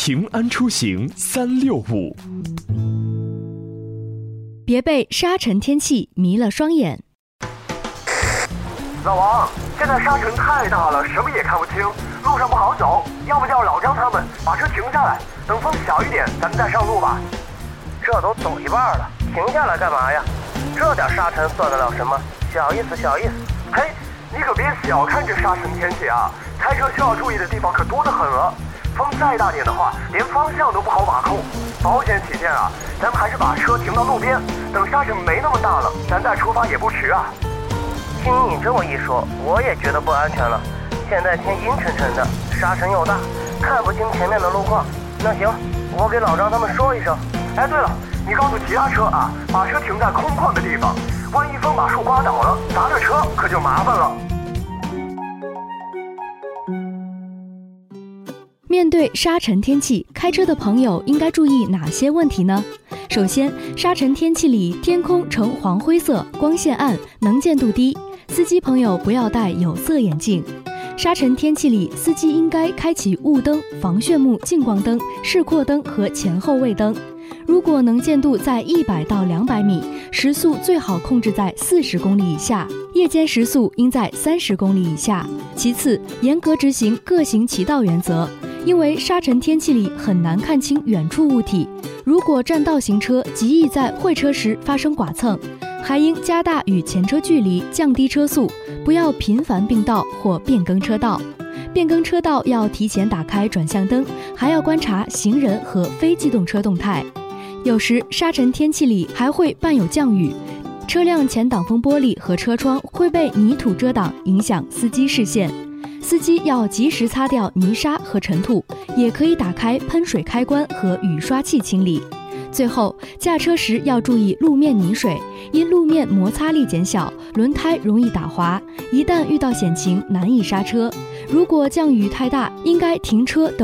平安出行365。 别被沙尘天气迷了双眼。 老王，现在沙尘太大了，什么也看不清，路上不好走，要不叫老张他们把车停下来，等风小一点咱们再上路吧。 这都走一半了，停下来干嘛呀？这点沙尘算得了什么？小意思小意思。 嘿，你可别小看这沙尘天气啊，开车需要注意的地方可多得很了。风再大点的话，连方向都不好把控。保险起见啊，咱们还是把车停到路边，等沙尘没那么大了，咱再出发也不迟啊。 听你这么一说，我也觉得不安全了。现在天阴沉沉的，沙尘又大，看不清前面的路况。那行，我给老张他们说一声。 哎，对了，你告诉其他车啊，把车停在空旷的地方，万一风把树刮倒了，砸着车可就麻烦了。 面对沙尘天气，开车的朋友应该注意哪些问题呢？首先，沙尘天气里天空呈黄灰色，光线暗，能见度低，司机朋友不要戴有色眼镜。沙尘天气里，司机应该开启雾灯、防眩目近光灯、示廓灯和前后位灯。如果能见度在100到200米，时速最好控制在40公里以下，夜间时速应在30公里以下。其次，严格执行各行其道原则，因为沙尘天气里很难看清远处物体，如果占道行车极易在会车时发生剐蹭，还应加大与前车距离，降低车速，不要频繁并道或变更车道。变更车道要提前打开转向灯，还要观察行人和非机动车动态。有时沙尘天气里还会伴有降雨，车辆前挡风玻璃和车窗会被泥土遮挡，影响司机视线。司机要及时擦掉泥沙和尘土，也可以打开喷水开关和雨刷器清理。最后，驾车时要注意路面泥水，因路面摩擦力减小，轮胎容易打滑，一旦遇到险情难以刹车。如果降雨太大，应该停车等